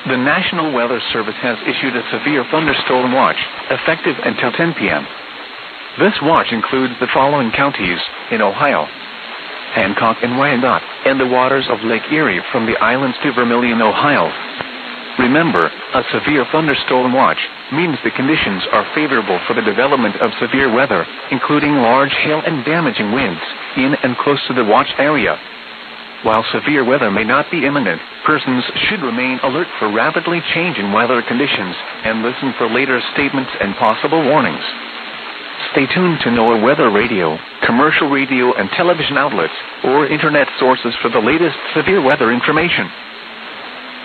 The National Weather Service has issued a severe thunderstorm watch, effective until 10 p.m. This watch includes the following counties in Ohio: Hancock and Wyandotte, and the waters of Lake Erie from the islands to Vermilion, Ohio. Remember, a severe thunderstorm watch means the conditions are favorable for the development of severe weather, including large hail and damaging winds, in and close to the watch area. While severe weather may not be imminent, persons should remain alert for rapidly changing weather conditions and listen for later statements and possible warnings. Stay tuned to NOAA weather radio, commercial radio and television outlets, or internet sources for the latest severe weather information.